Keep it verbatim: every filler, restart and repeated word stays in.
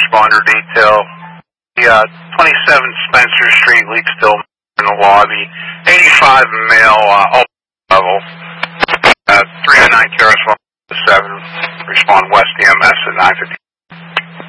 responder detail. The uh, twenty-seven Spencer Street, Leaksville, in the lobby. eighty-five male, uh, open level. Uh, three oh nine K R S one seven, respond West E M S at nine fifty.